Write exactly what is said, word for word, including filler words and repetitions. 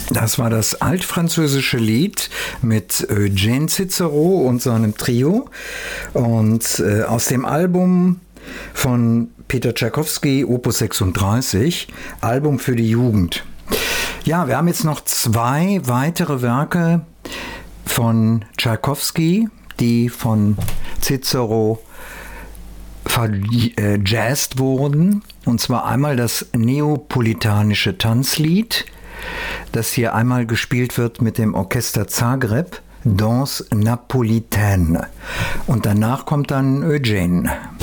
Das war das altfranzösische Lied mit Eugene Cicero und seinem Trio und äh, aus dem Album von Peter Tschaikowski, Opus sechsunddreißig, Album für die Jugend. Ja, wir haben jetzt noch zwei weitere Werke von Tschaikowski, die von Cicero verjazzt wurden. Und zwar einmal das neapolitanische Tanzlied, das hier einmal gespielt wird mit dem Orchester Zagreb, Danse Napolitaine. Und danach kommt dann Eugene.